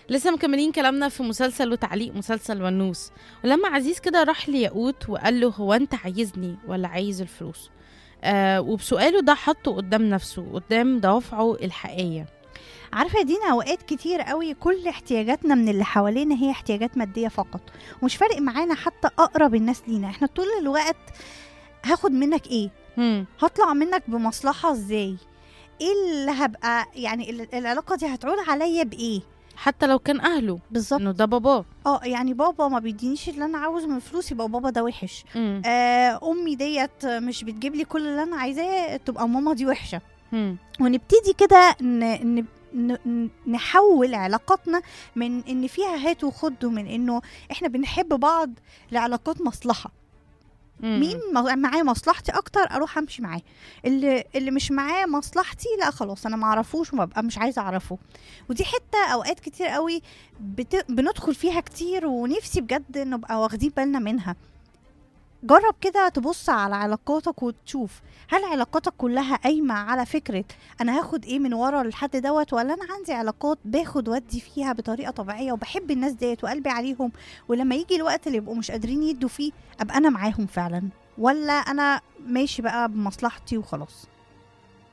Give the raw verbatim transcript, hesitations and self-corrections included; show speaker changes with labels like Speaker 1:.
Speaker 1: لسه مكملين كلامنا في مسلسل وتعليق مسلسل ونوس. ولما عزيز كده راح لياقوت وقال له هو انت عايزني ولا عايز الفلوس، آه وبسؤاله ده حطه قدام نفسه قدام دوافعه الحقيقية.
Speaker 2: عارفه يا دينا، اوقات كتير قوي كل احتياجاتنا من اللي حوالينا هي احتياجات ماديه فقط، ومش فارق معانا حتى اقرب الناس لينا. احنا طول الوقت هاخد منك ايه،
Speaker 1: هم.
Speaker 2: هطلع منك بمصلحه ازاي، ايه اللي هبقى يعني ال- العلاقه دي هتعود عليا بايه.
Speaker 1: حتى لو كان أهله
Speaker 2: بالظبط.
Speaker 1: إنه ده باباه.
Speaker 2: اه يعني بابا ما بيدينيش اللي انا عاوزه من فلوس، يبقى بابا ده وحش.
Speaker 1: هم.
Speaker 2: آه امي ديت مش بتجيب لي كل اللي انا عايزاه، تبقى ماما دي وحشه.
Speaker 1: هم.
Speaker 2: ونبتدي كده ن... ن... ن- نحول علاقاتنا من ان فيها هات وخد، ومن انه احنا بنحب بعض لعلاقات مصلحة.
Speaker 1: هم.
Speaker 2: مين م- معاه مصلحتي اكتر اروح امشي معاه، اللي اللي مش معاه مصلحتي لا خلاص انا معرفوش ومبقى مش عايزه اعرفه. ودي حتة اوقات كتير قوي بت... بندخل فيها كتير، ونفسي بجد نبقى واخدين بالنا منها. جرب كده تبص على علاقاتك وتشوف هل علاقاتك كلها قايمة على فكرة أنا هاخد إيه من ورا الحد دوت، ولا أنا عندي علاقات باخد ودي فيها بطريقة طبيعية وبحب الناس ديت وقلبي عليهم، ولما يجي الوقت اللي يبقوا مش قادرين يدوا فيه أبقى أنا معاهم فعلا، ولا أنا ماشي بقى بمصلحتي وخلاص.